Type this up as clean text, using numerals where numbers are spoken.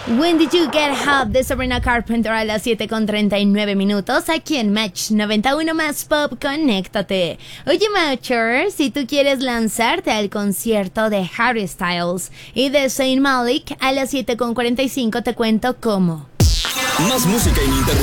When Did You Get Up de Sabrina Carpenter a las 7:39 aquí en Match 91 más Pop. Conéctate. Oye, Matcher, si tú quieres lanzarte al concierto de Harry Styles y de Zayn Malik a las 7:45 te cuento cómo. Más música ininterrumpida.